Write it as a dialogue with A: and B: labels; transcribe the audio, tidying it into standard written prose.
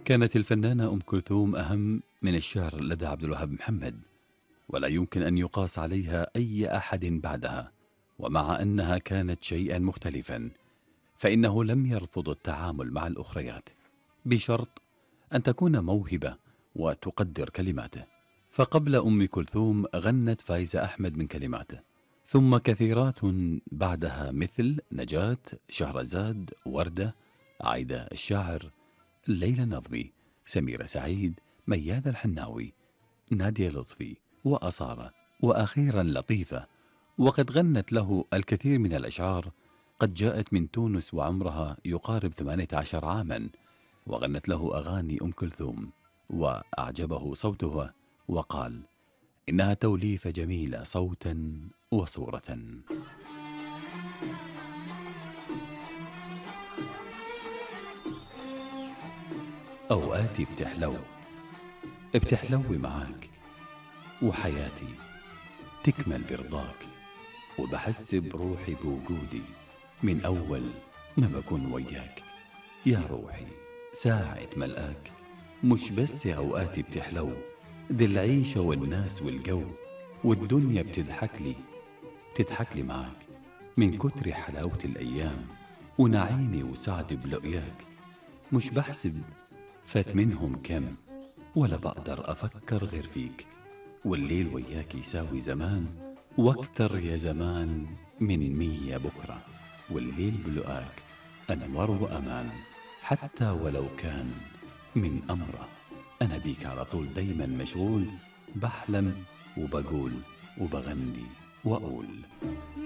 A: كانت الفنانة أم كلثوم أهم من الشعر لدى عبد الوهاب محمد، ولا يمكن أن يقاس عليها أي أحد بعدها. ومع أنها كانت شيئا مختلفا، فإنه لم يرفض التعامل مع الأخريات، بشرط أن تكون موهبة وتقدر كلماته. فقبل أم كلثوم غنت فايزة أحمد من كلماته، ثم كثيرات بعدها مثل نجاة، شهرزاد، وردة، عايدة الشاعر، ليلى نظمي، سميرة سعيد، ميادة الحناوي، نادية لطفي، وأصالة، وأخيرا لطيفة. وقد غنت له الكثير من الأشعار. قد جاءت من تونس وعمرها يقارب 18 عاما، وغنت له أغاني أم كلثوم، وأعجبه صوتها وقال إنها توليفة جميلة صوتا وصورة. أوقاتي بتحلوي معاك، وحياتي تكمل برضاك، وبحس بروحي بوجودي من أول ما بكون وياك. يا روحي ساعة ملقاك، مش بس أوقاتي بتحلو، دي العيشة والناس والجو، والدنيا بتضحك لي معاك، من كتر حلاوة الأيام ونعيمي وسعدي بلقياك. مش بحسب فات منهم كم، ولا بقدر أفكر غير فيك، والليل وياك يساوي زمان، واكتر يا زمان من 100 بكرة. والليل بلقاك أنور وأمان، حتى ولو كان من أمره. أنا بيك على طول دايما مشغول، بحلم وبقول وبغني وأقول.